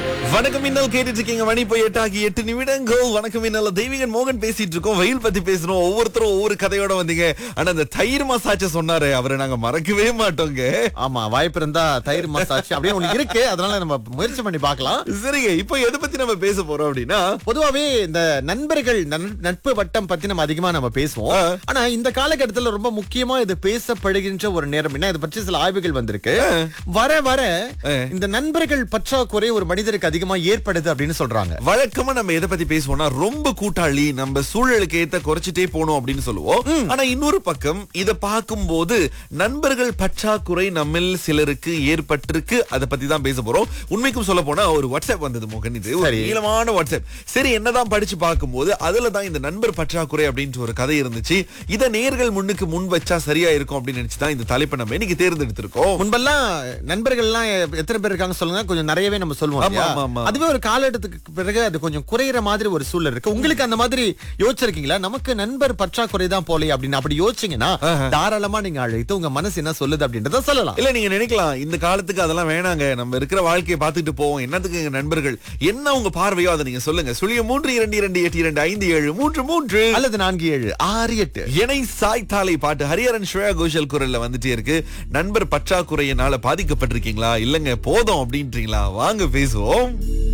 வணக்கம் மின்னல் கேட்டுட்டு இருக்கீங்க. மணி போய் 8 நிமிடங்கள். வணக்கம் மின்னல் தெய்வீகன் மோகன் பேசிட்டு இருக்கோம். வெயில் பத்தி பேசுறோம். ஒவ்வொருத்தரும் ஒவ்வொரு கதையோட வந்தீங்க. ஆனா அந்த தயிர் மசாஜ் சொன்னாரு, அவரை நாங்க மறக்கவே மாட்டோங்க. ஆமா, வாய்ப்பு இருந்தா தயிர் மசாஜ் அப்படியே ஒண்ணு இருக்கு, அதனால நம்ம முயற்சி பண்ணி பார்க்கலாம். சரிங்க, இப்போ எதை பத்தி நம்ம பேச போறோம் அப்படின்னா, பொதுவாவே இந்த நண்பர்கள் நட்பு வட்டம் பத்தி நம்ம அதிகமா நம்ம பேசுவோம். ஆனா இந்த காலகட்டத்துல ரொம்ப முக்கியமா இது பேசப்படுகின்ற ஒரு நேரம். என்ன, இதை பற்றி சில ஆய்வுகள் வந்திருக்கு. வர வர இந்த நண்பர்கள் பற்றாக்குறை ஒரு மனிதருக்கு அதிகமா ஏற்படுது அப்படின்னு சொல்றாங்க. வழக்கமா நம்ம எதை பத்தி பேசுவோம்னா, ரொம்ப கூட்டாளி, நம்ம சூழலுக்கு ஏத்த குறைச்சிட்டே போனோம் அப்படின்னு சொல்லுவோம். ஆனா இன்னொரு பக்கம் இத பார்க்கும்போது நண்பர்கள் பற்றாக்குறை நம்மில் சிலருக்கு ஏற்பட்டிருக்கு. அதை பத்தி தான் பேச போறோம். உண்மைக்கும் சொல்ல போனா ஒரு வாட்ஸ்அப் வந்தது மோகன், இது ஒரு நீளமான வாட்ஸ்அப். சரி, என்னதான் படிச்சு பார்க்கும்போது அதுல தான் இந்த நண்பர் பற்றாக்குறை அப்படின்ற ஒரு கதை இருந்துச்சு. இத நேர்கள் முன்னுக்கு முன் வச்சா சரியா இருக்கும் அப்படின்னு நினைச்சுதான் இந்த தலைப்பை நம்ம இன்னைக்கு தேர்ந்தெடுத்திருக்கோம். முன்பெல்லாம் நண்பர்கள் எல்லாம் எத்தனை பேர் இருக்காங்க சொல்லுங்க, கொஞ்சம் நிறையவே நம்ம சொல்லுவோம். அதுவே ஒரு காலகட்டத்துக்கு பிறகு அது கொஞ்சம் குறையிற மாதிரி ஒரு சூழல் இருக்கு. உங்களுக்கு அந்த மாதிரி யோசிச்சிருக்கீங்களா? நமக்கு நண்பர் பற்றாக்குறை தான் போலே அப்படின்னு அப்படி யோசிச்சீங்கன்னா தாராளமா நீங்க அழைத்து உங்க மனசு என்ன சொல்லுது அப்படின்றத சொல்லலாம். இல்ல, நீங்க நினைக்கலாம் இந்த காலத்துக்கு அதெல்லாம் வேணாங்க, நம்ம இருக்கிற வாழ்க்கையை பார்த்துட்டு போவோம், என்னத்துக்கு எங்க நண்பர்கள், என்ன உங்க பார்வையோ அதை நீங்க சொல்லுங்க. 0322828733 அல்லது 4768 இணை சாய்த்தாலை பாட்டு ஹரிஹரன் ஸ்ரேயா கோஷல் குரல்ல வந்துட்டே இருக்கு. நண்பர் பற்றாக்குறையினால பாதிக்கப்பட்டிருக்கீங்களா? இல்லங்க போதும் அப்படின்றீங்களா? வாங்க பேசுவோம்.